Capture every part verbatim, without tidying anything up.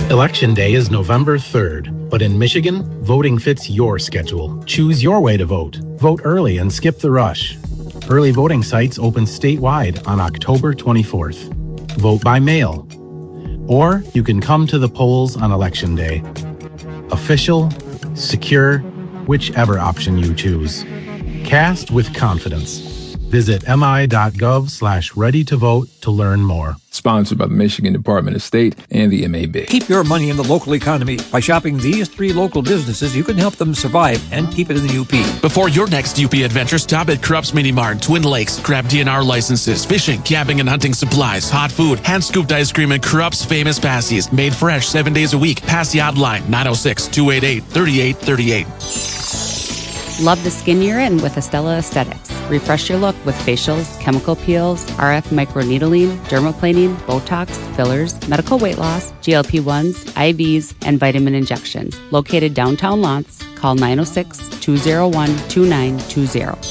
Election Day is November third, but in Michigan, voting fits your schedule. Choose your way to vote. Vote early and skip the rush. Early voting sites open statewide on October twenty-fourth. Vote by mail. Or you can come to the polls on Election Day. Official, secure, whichever option you choose. Cast with confidence. Visit mi.gov slash ready to vote to learn more. Sponsored by the Michigan Department of State and the M A B. Keep your money in the local economy. By shopping these three local businesses, you can help them survive and keep it in the U P. Before your next U P adventure, stop at Krupp's Mini Mart, Twin Lakes. Grab D N R licenses, fishing, camping, and hunting supplies, hot food, hand-scooped ice cream, and Krupp's famous passies. Made fresh seven days a week. Pass the line nine oh six, two eight eight, three eight three eight. Love the skin you're in with Estella Aesthetics. Refresh your look with facials, chemical peels, R F microneedling, dermaplaning, Botox, fillers, medical weight loss, G L P ones, I Vs, and vitamin injections. Located downtown Lawrence, call nine oh six, two oh one, two nine two oh.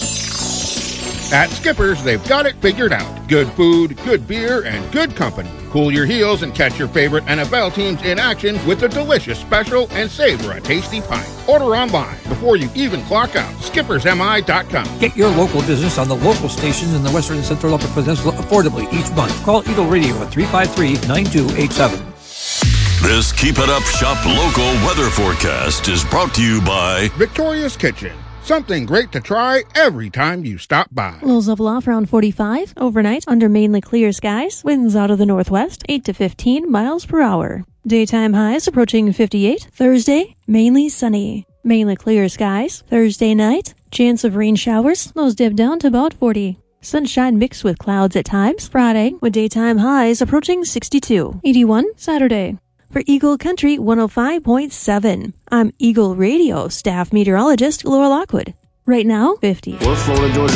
At Skipper's, they've got it figured out. Good food, good beer, and good company. Cool your heels and catch your favorite N F L teams in action with a delicious special and savor a tasty pint. Order online before you even clock out. Skippers M I dot com. Get your local business on the local stations in the Western and Central Upper Peninsula affordably each month. Call Eagle Radio at three five three, nine two eight seven. This Keep It Up Shop Local weather forecast is brought to you by Victoria's Kitchen. Something great to try every time you stop by. Lows level off around forty-five. Overnight, under mainly clear skies. Winds out of the northwest, eight to fifteen miles per hour. Daytime highs approaching fifty-eight. Thursday, mainly sunny. Mainly clear skies. Thursday night, chance of rain showers. Lows dip down to about forty. Sunshine mixed with clouds at times. Friday, with daytime highs approaching sixty-two. eighty-one Saturday. For Eagle Country one oh five point seven. I'm Eagle Radio staff meteorologist Laura Lockwood. Right now, fifty. Well, Florida Georgia